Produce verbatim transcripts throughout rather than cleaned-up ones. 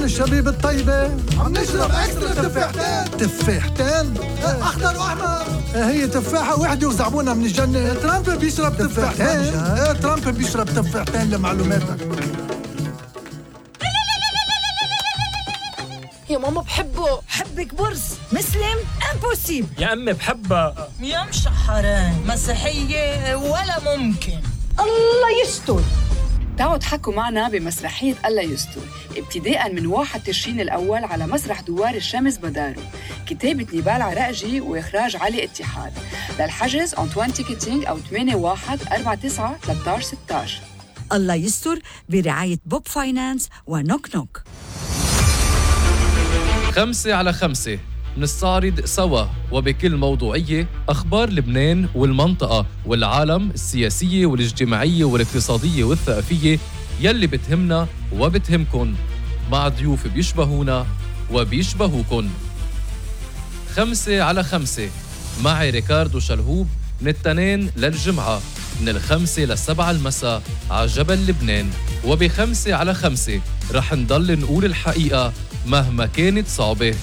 الشبيب الطيبة عم نشرب اكسترا تفاحتين تفاحتين اخضر واحمر. هي تفاحة واحدة وزعبونا من الجنة. ترامب بيشرب تفاحتين. ترامب بيشرب تفاحتين لمعلوماتك. يا ماما بحبه. حبك برص مسلم امبوسيبل. يا أمي بحبها. يا مشحران مسيحية ولا ممكن. الله يستر. تعالوا تحكوا معنا بمسرحية الله يستر ابتداءً من واحد تشرين الأول على مسرح دوار الشمس بدارو. كتابة نيبال عراقجي وإخراج علي اتحاد. للحجز أنطوان تيكتينج أو ثمانية واحد أربعة تسعة ثلاثة عشر ستة عشر. الله يستر برعاية بوب فاينانس ونوك نوك. خمسة على خمسة نستعرض سوا وبكل موضوعية أخبار لبنان والمنطقة والعالم السياسية والاجتماعية والاقتصادية والثقافية يلي بتهمنا وبتهمكن مع ضيوف بيشبهونا وبيشبهوكن. خمسة على خمسة معي ريكاردو شلهوب من التنين للجمعة من الخمسة للسبعة المساء على جبل لبنان. وبخمسة على خمسة رح نضل نقول الحقيقة مهما كانت صعبة.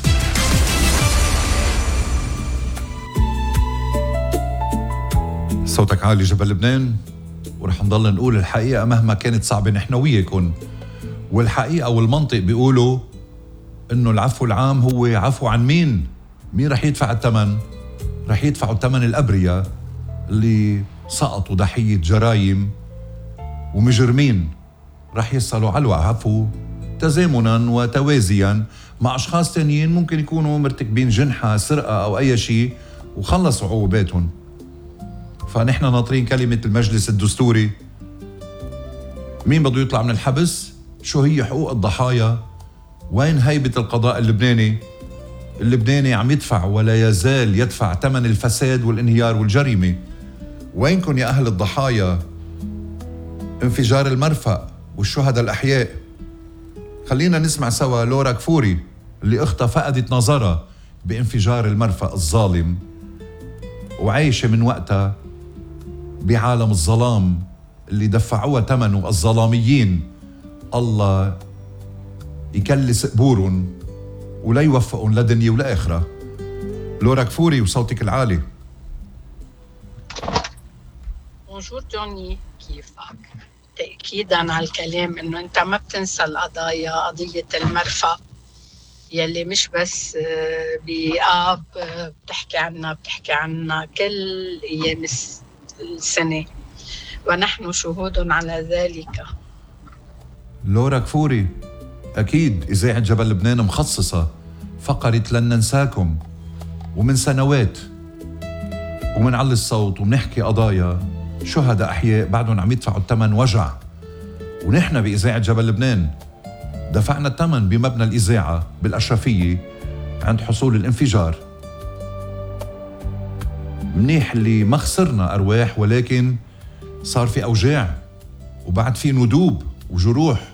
صوتك عالي جبل لبنان، ورح نضل نقول الحقيقة مهما كانت صعبة. نحن وياكن، والحقيقة والمنطق بيقولوا إنه العفو العام هو عفو عن مين؟ مين رح يدفع الثمن؟ رح يدفعوا الثمن الأبرياء اللي سقطوا ضحية جرائم ومجرمين. رح يصلوا على العفو تزامناً وتوازياً مع أشخاص تانيين ممكن يكونوا مرتكبين جنحة سرقة أو أي شيء وخلصوا عقوباتهم. فنحن ناطرين كلمة المجلس الدستوري. مين بده يطلع من الحبس؟ شو هي حقوق الضحايا؟ وين هيبة القضاء اللبناني؟ اللبناني عم يدفع ولا يزال يدفع ثمن الفساد والانهيار والجريمة. وينكن يا أهل الضحايا؟ انفجار المرفأ والشهداء الأحياء. خلينا نسمع سوا لورا كفوري اللي اختها فقدت نظرها بانفجار المرفأ الظالم وعايشة من وقتها بعالم الظلام اللي دفعوها ثمنه الظلاميين. الله يكلس قبورهم ولا يوفقهم لدنيا ولا آخرة. لورا كفوري وصوتك العالي. بونجور جوني، كيفك؟ تأكيداً على الكلام إنه أنت ما بتنسى القضايا، قضية المرفأ يلي مش بس بآب بتحكي عنها بتحكي عنها كل أيام السنة ونحن شهود على ذلك. لورا كفوري، أكيد إذاعة جبل لبنان مخصصة فقرة لن ننساكم، ومن سنوات ومنعلي الصوت ومنحكي قضايا شهداء أحياء بعدهم عم يدفعوا الثمن وجع. ونحن بإذاعة جبل لبنان دفعنا الثمن بمبنى الإذاعة بالأشرفية عند حصول الانفجار. منيح اللي ما خسرنا أرواح، ولكن صار في أوجاع وبعد في ندوب وجروح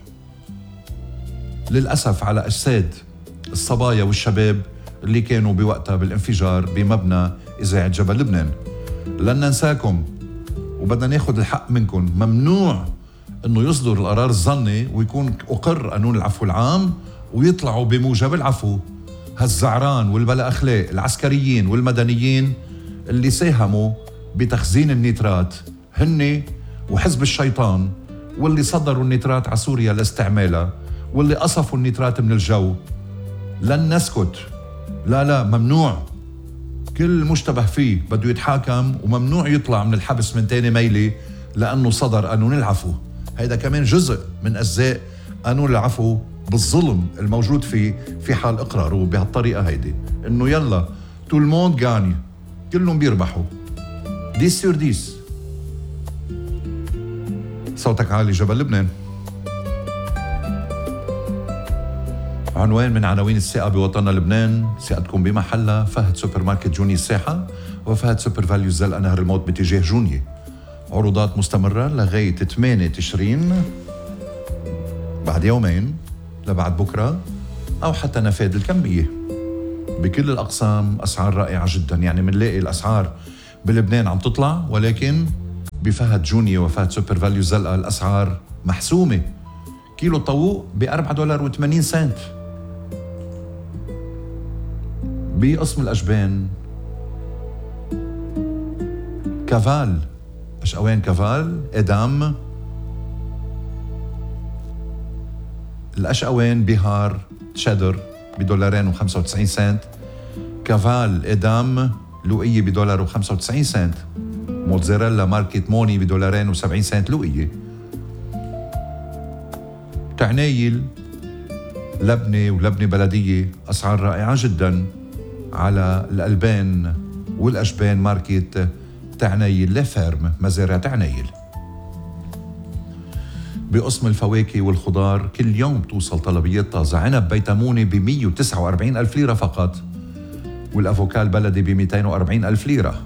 للأسف على أجساد الصبايا والشباب اللي كانوا بوقتها بالانفجار بمبنى إذاعة جبل لبنان. لن ننساكم وبدنا ناخد الحق منكم. ممنوع انه يصدر القرار الظني ويكون اقر قانون العفو العام ويطلعوا بموجب العفو هالزعران والبلا اخلاق العسكريين والمدنيين اللي ساهموا بتخزين النيترات، هن وحزب الشيطان، واللي صدروا النيترات على سوريا لاستعمالها، واللي قصفوا النيترات من الجو. لن نسكت، لا لا ممنوع. كل مشتبه فيه بده يتحاكم وممنوع يطلع من الحبس من تاني ميلة لأنه صدر قانون العفو. هيدا كمان جزء من أجزاء قانون العفو بالظلم الموجود فيه في حال إقراره بهالطريقة هيدي، إنه يلا تو الموند غاني، كلهم بيربحوا ديس سور ديس. صوتك عالي جبل لبنان. عنوان من عناوين الثقة بوطننا لبنان، ثقتكم بمحلها. فهد سوبر ماركت جوني الساحة وفهد سوبر فاليو زلقة نهر الموت باتجاه جوني. عروضات مستمرة لغاية ثمانية تشرين، بعد يومين لبعد بكرة، أو حتى نفاذ الكمية بكل الأقسام. أسعار رائعة جدا، يعني منلاقي الأسعار بلبنان عم تطلع، ولكن بفهد جوني وفهد سوبر فاليو زلقة الأسعار محسومة. كيلو الطاووق بأربعة دولار وثمانين سنت. بقسم الأجبان كافال، أشقوان كافال إدام، الأشقوان بهار تشيدر بدولارين وخمسة وتسعين سنت، كافال إدام لوقية بدولار وخمسة وتسعين سنت، موتزاريلا ماركة موني بدولارين وسبعين سنت لوقية. تعنايل لبنة ولبنة بلدية أسعار رائعة جدا على الألبان والأجبان ماركة تعنايل لفيرم مزارع تعنايل. بقسم الفواكه والخضار كل يوم توصل طلبيات طازة. عنب بيتموني ب مية وتسعة وأربعين ألف ليرة فقط، والأفوكا البلدي ب مئتين وأربعين ألف ليرة.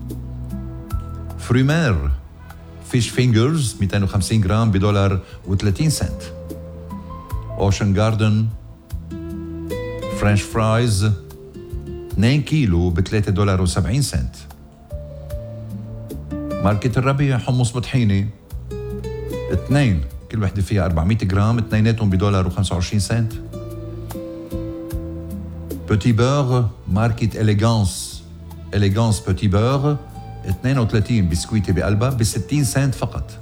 فريمير فيش فينجرز مئتين وخمسين جرام بدولار وثلاثين سنت. اوشن جاردن فرنش فرايز اثنين كيلو ب ثلاثة دولار وسبعين سنت. ماركة الربيع حمص بطحيني اثنين كل وحدة فيها أربعمئة جرام، اثنيناتهم بدولار وخمسة وعشرين سنت. بوتي بور ماركة إليغانس إليغانس بوتي بور اثنين وثلاثين بسكويتة بقلبها ب ستين سنت فقط.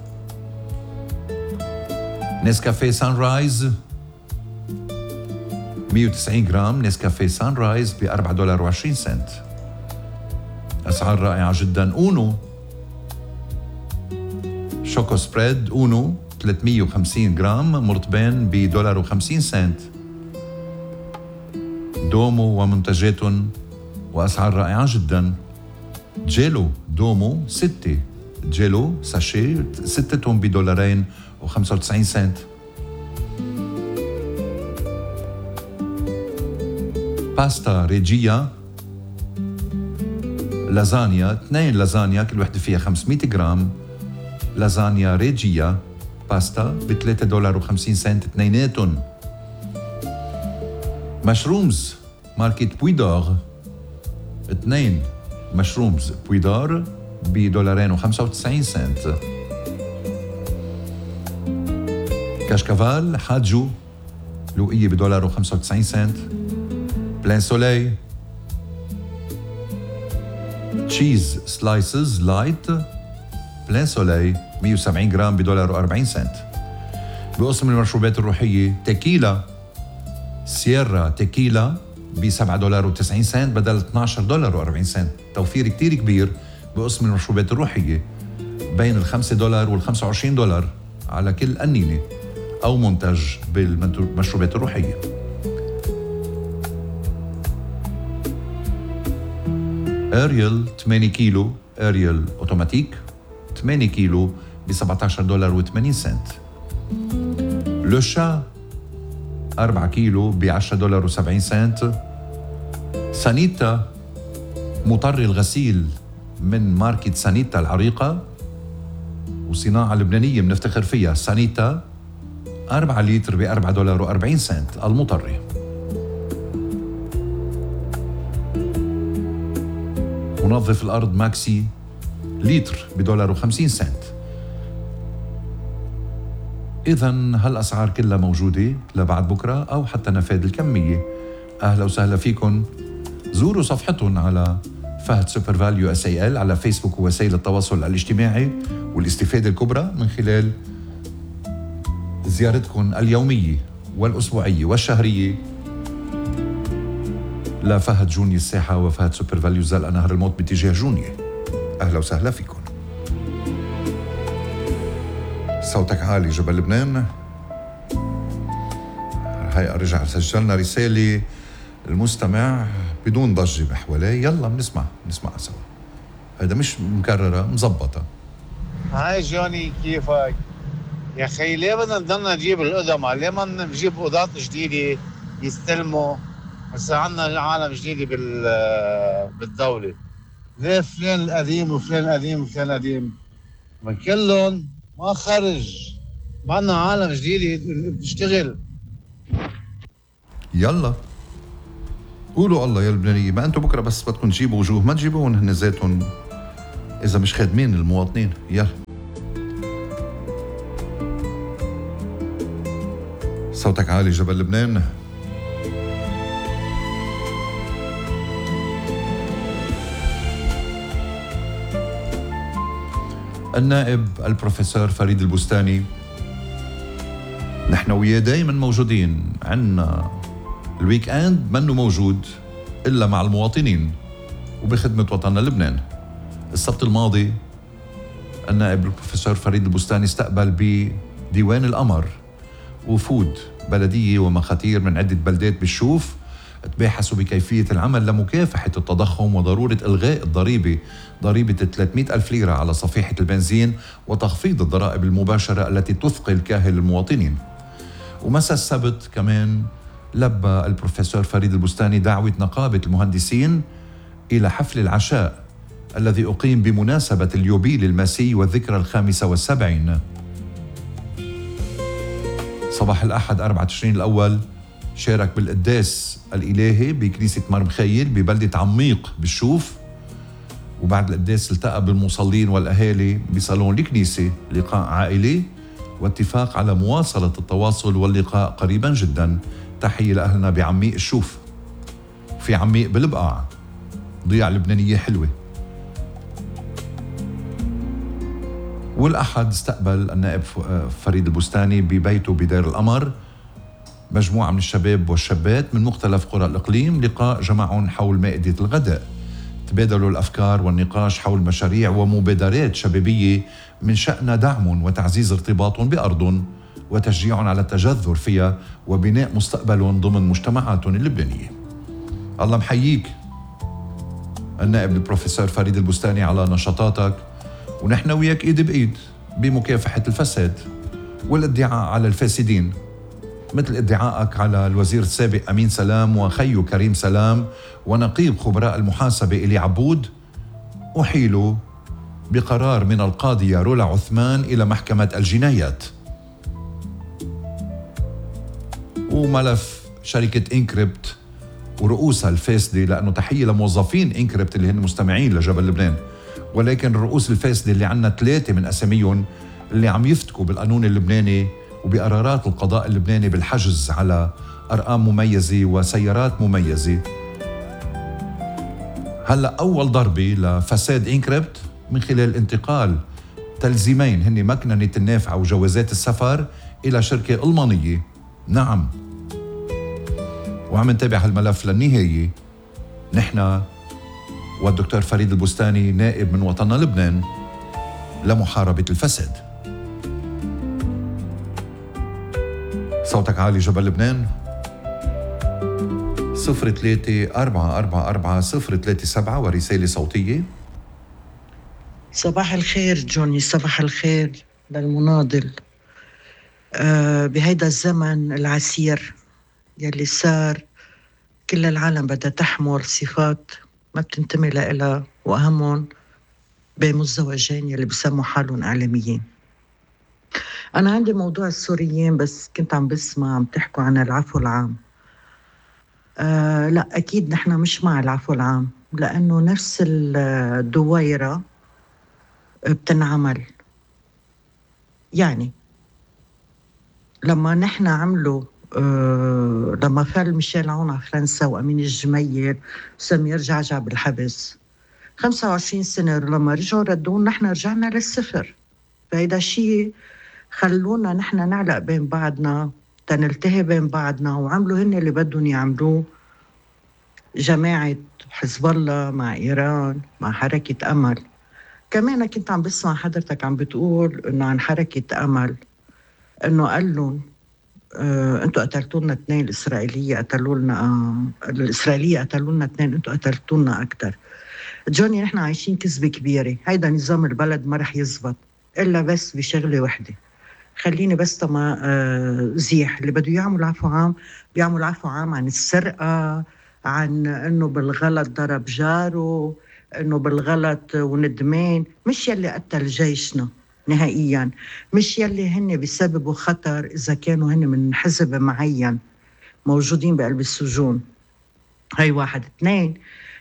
نسكافيه سان رايز مئة وتسعين جرام، نسكافيه سان رايز ب أربعة دولار وعشرين سنت. أسعار رائعة جدا. أونو شوكو سبريد أونو ثلاثمئة وخمسين جرام مرطبين بدولار وخمسين سنت. دومو ومنتجاتهم وأسعار رائعة جدا. جيلو دومو ستة، جيلو ساشي ستتهم بدولارين وخمسة وتسعين سنت. باستا ريجيا لازانيا اثنين لازانيا كل وحدة فيها خمسمئة جرام، لازانيا ريجيا باستا ب ثلاثة دولار وخمسين سنت اثنيناتهم. مشرومز ماركة بويدور اثنين مشرومز بويدور بدولارين وخمسة وتسعين سنت. كاشكافال حاجو لوقية بدولار وخمسة وتسعين سنت. بلان سولي تشيز سلايسز لايت بلان سولي مئة وسبعين جرام بدولار وأربعين سنت. بقسم المشروبات الروحية تيكيلا سييرا تيكيلا ب سبعة دولار وتسعين سنت بدل اثناشر دولار وأربعين سنت. توفير كتير كبير بقسم المشروبات الروحية بين الخمسة دولار والخمسة وعشرين دولار على كل قنينة أو منتج بالمشروبات الروحية. أريل ثمانية كيلو أريل أوتوماتيك ثمانية كيلو ب سبعة عشر دولار وثمانين سنت. لوشا أربعة كيلو ب عشرة دولار وسبعين سنت. سانيتا مطري الغسيل من ماركة سانيتا العريقة وصناعة لبنانية بنفتخر فيها. سانيتا أربعة لتر ب أربعة دولار وأربعين سنت المطري. منظف الأرض ماكسي لتر بدولار وخمسين سنت. إذن هالأسعار كلها موجودة لبعد بكرة أو حتى نفاذ الكمية. أهلا وسهلا فيكن. زوروا صفحتهم على فهد سوبر فاليو اس اي ال على فيسبوك ووسائل التواصل الاجتماعي، والاستفادة الكبرى من خلال زيارتكم اليومية والأسبوعية والشهرية لفهد جوني الساحة وفهد سوبر فاليو زلقة نهر الموت باتجاه جونية. أهلا وسهلا فيكم. صوتك عالي جبل لبنان. هاي رجع سجلنا رسالة المستمع بدون ضجة بحوالي. يلا بنسمع بنسمع سوا. هذا مش مكررة مزبطة. هاي جوني كيفك؟ يا أخي ليه بدنا نضلنا نجيب القدماء؟ ليه ما نجيب أوضات جديدة يستلموا؟ هسا عنا عالم جديدة بال بالدولة. ليه فلان القديم وفلان القديم وفلان القديم؟ ما كلهم ما خرج. عنا عالم جديدة بتشتغل. يلا قولوا الله يا لبنانية. ما أنتوا بكرة بس بدكم تجيبوا وجوه، ما تجيبوهم هن ذاتهم إذا مش خادمين المواطنين. يلا صوتك عالي جبل لبنان. النائب البروفيسور فريد البستاني، نحن وياه دايما موجودين. عنا الويك اند منه موجود إلا مع المواطنين وبخدمة وطننا لبنان. السبت الماضي النائب البروفيسور فريد البستاني استقبل بديوان القمر وفود بلدية ومخاتير من عدة بلدات بالشوف تباحثوا بكيفية العمل لمكافحة التضخم وضرورة إلغاء الضريبة ضريبة ثلاثمئة ألف ليرة على صفيحة البنزين وتخفيض الضرائب المباشرة التي تثقل كاهل المواطنين. ومساء السبت كمان لبى البروفيسور فريد البستاني دعوة نقابة المهندسين إلى حفل العشاء الذي أقيم بمناسبة اليوبيل الماسي والذكرى الخامسة والسبعين. صباح الأحد أربعة تشرين الأول شارك بالقداس الإلهي بكنيسة مرمخيل ببلدة عميق بالشوف، وبعد القداس التقى بالمصلين والأهالي بصالون الكنيسة لقاء عائلي واتفاق على مواصلة التواصل واللقاء قريبا جدا. تحية لأهلنا بعميق الشوف. في عميق بالبقاع ضياع لبنانية حلوة. والأحد استقبل النائب فريد البستاني ببيته بدير القمر مجموعة من الشباب والشابات من مختلف قرى الإقليم، لقاء جمعهم حول مائدة الغداء. تبادلوا الأفكار والنقاش حول مشاريع ومبادرات شبابية من شأن دعم وتعزيز ارتباطهم بأرضهم وتشجيعهم على التجذر فيها وبناء مستقبلهم ضمن مجتمعاتهم اللبنانية. الله محييك النائب البروفيسور فريد البستاني على نشاطاتك، ونحن وياك إيد بإيد بمكافحة الفساد والادعاء على الفاسدين، مثل ادعائك على الوزير السابق أمين سلام وخيه كريم سلام ونقيب خبراء المحاسبة إلي عبود، أحيلوا بقرار من القاضية رولا عثمان إلى محكمة الجنايات. وملف شركة إنكريبت ورؤوسها الفاسدة، لأنه تحية لموظفين إنكريبت اللي هن مستمعين لجبل لبنان، ولكن الرؤوس الفاسدة اللي عنا ثلاثة من أساميهم اللي عم يفتكوا بالقانون اللبناني وبقرارات القضاء اللبناني بالحجز على أرقام مميزة وسيارات مميزة. هلأ أول ضربة لفساد إنكريبت من خلال انتقال تلزيمين هن مكننة النافعة وجوازات السفر إلى شركة ألمانية. نعم، وعم نتابع هالملف للنهاية نحن والدكتور فريد البستاني نائب من وطننا لبنان لمحاربة الفساد. صوتك عالي جبل لبنان. صفر ثلاثة أربعة أربعة أربعة صفر ثلاثة سبعة ورسالة صوتية. صباح الخير جوني، صباح الخير للمناضل. أه بهيدا الزمن العسير يلي صار كل العالم بدها تحمل صفات ما بتنتمي لها، وأهمهم بمزدوجين يلي بسموا حالهم إعلاميين. أنا عندي موضوع السوريين، بس كنت عم بسمع عم تحكوا عن العفو العام. آه لا، أكيد نحن مش مع العفو العام، لأنه نفس الدويرة بتنعمل. يعني لما نحن عملوا آه لما فعل ميشيل عون على فرنسا وأمين الجميل وسمير جعجع بالحبس خمسة وعشرين سنة، لما رجعوا ردون نحن رجعنا للصفر. فهيدا شيء خلونا نحن نعلق بين بعضنا تنلتهي بين بعضنا، وعملوا هن اللي بدهم يعملوه. جماعة حزب الله مع إيران مع حركة أمل. كمان كنت عم بسمع حضرتك عم بتقول إنه عن حركة أمل إنه قال لهم آه أنتوا قتلتوا لنا اثنين، الإسرائيلية قتلوا لنا آه الإسرائيلية قتلوا لنا اثنين، أنتوا قتلتوا لنا أكثر. جوني نحن عايشين كذبة كبيرة. هيدا نظام البلد ما رح يزبط إلا بس بشغلة وحدة. خليني بس تما آه زيح اللي بده يعمل عفو عام بيعمل عفو عام عن السرقة، عن إنه بالغلط ضرب جاره، إنه بالغلط وندمان، مش يلي قتل جيشنا نهائيا، مش يلي هن بيسببوا خطر إذا كانوا هن من حزب معين موجودين بقلب السجون. هاي واحد. اثنين،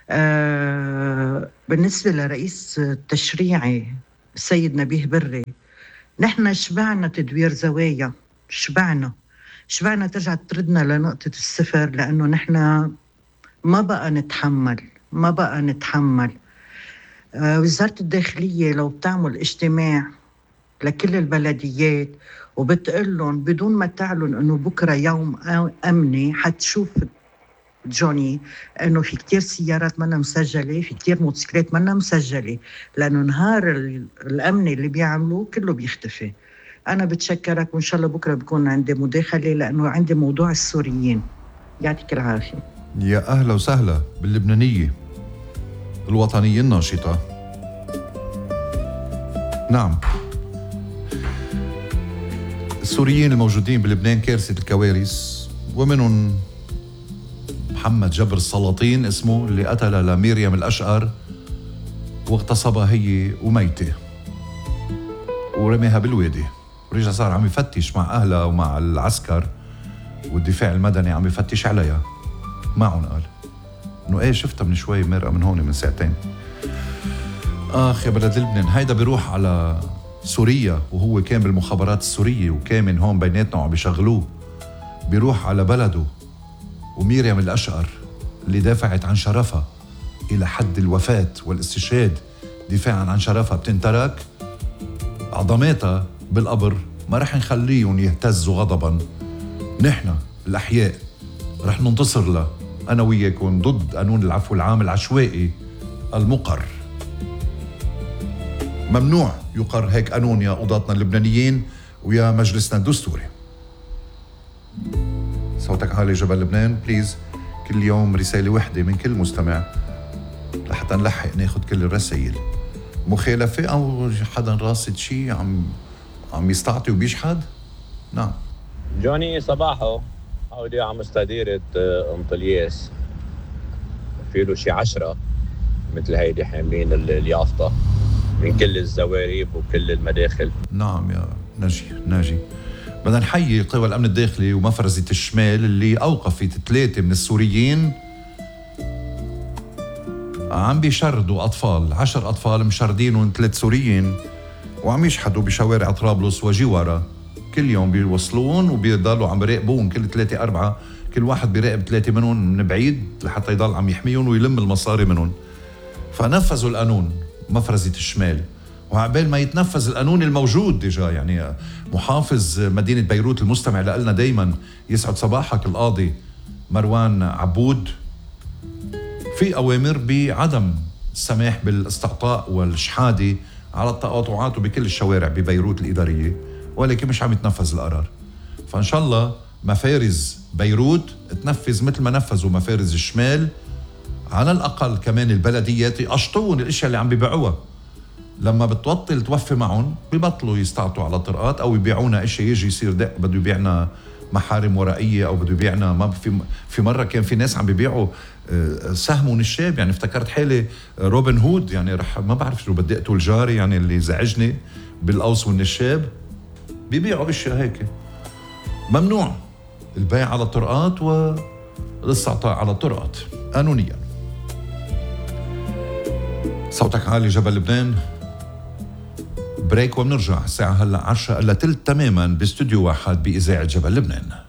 آه بالنسبة لرئيس التشريعي السيد نبيه بري، نحن شبعنا تدوير زوايا، شبعنا شبعنا ترجع تردنا لنقطة الصفر، لأنه نحن ما بقى نتحمل ما بقى نتحمل آه وزارة الداخلية لو بتعمل اجتماع لكل البلديات وبتقلن بدون ما تعلن انه بكرة يوم امني، حتشوف جوني انه في كتير سيارات منا مسجلة، في كتير موتوسيكلات منا مسجلة، لانه نهار الامني اللي بيعملوه كله بيختفي. انا بتشكرك وان شاء الله بكرة بكون عندي مداخلة، لانه عندي موضوع السوريين. يعطيك العافية. يا أهلا وسهلا باللبنانية الوطنية الناشطة. نعم، السوريين الموجودين بلبنان كارثة الكوارث، ومنهم محمد جبر السلاطين اسمه، اللي قتل لميريام الأشقر واغتصبها هي وميتة ورميها بالوادي، ورجع صار عم يفتش مع أهلها ومع العسكر والدفاع المدني، عم يفتش عليها معهم. قال انه ايه شفتها من شوي مرقة من هون من ساعتين. اخ يا بلد لبنان، هيدا بيروح على سوريا وهو كان بالمخابرات السورية وكامن هون بيناتنا وعم بيشغلوه، بيروح على بلده وميريام الأشقر اللي دافعت عن شرفها إلى حد الوفاة والاستشهاد دفاعا عن شرفها بتنترك، عظماتها بالقبر ما رح نخليهم يهتزوا غضبا. نحن الأحياء رح ننتصر له أنا وياكم ضد قانون العفو العام العشوائي المقر. ممنوع يقر هيك قانون يا قضاتنا اللبنانيين ويا مجلسنا الدستوري. صوتك عالي جبل لبنان بليز. كل يوم رسالة وحدة من كل مستمع لحتى نلحق ناخد كل الرسائل. مخالفة أو حدا راصد شيء عم عم يستعطي وبيشحد؟ نعم. جوني صباحو، هودي على مستديرة انطلياس، في له شي عشرة مثل هيدي حاملين اليافطة من كل الزواريب وكل المداخل. نعم يا ناجي ناجي، بدنا نحيي قوى الأمن الداخلي ومفرزة الشمال اللي أوقفت ثلاثة من السوريين عم بيشردوا أطفال، عشر أطفال مشردينهم ثلاث سوريين وعم يشحدوا بشوارع طرابلس وجوارها. كل يوم بيوصلون وبيضلوا عم بيراقبون كل ثلاثة أربعة، كل واحد بيراقب ثلاثة منهم من بعيد لحتى يضل عم يحميهم ويلم المصاري منهم. فنفذوا القانون مفرزة الشمال، وعبال ما يتنفذ القانون الموجود ديجا، يعني محافظ مدينة بيروت المستمع لنا دايما يسعد صباحك القاضي مروان عبود، في أوامر بعدم السماح بالاستعطاء والشحادة على التقاطعات وبكل الشوارع ببيروت الإدارية، ولكن مش عم يتنفذ القرار. فإن شاء الله مفارز بيروت تنفذ مثل ما نفذوا مفارز الشمال، على الأقل كمان البلديات يقشطون الاشياء اللي عم بيبيعوها. لما بتبطل توفي معهم ببطلوا يستعطوا على طرقات او يبيعونا اشياء، يجي يصير دق بده يبيعنا محارم ورقيه او بده يبيعنا. ما في في مره كان في ناس عم بيبيعوا سهم ونشاب، يعني افتكرت حالي روبن هود، يعني رح ما بعرف شو بدي اقتل جاري يعني اللي زعجني بالقوس والنشاب. بيبيعوا اشياء هيك. ممنوع البيع على الطرقات والاستعطاء على الطرقات قانونيا. صوتك عالي جبل لبنان. بريك وبنرجع الساعة هلا عشرة إلا تلت تماما باستوديو واحد بإذاعة جبل لبنان.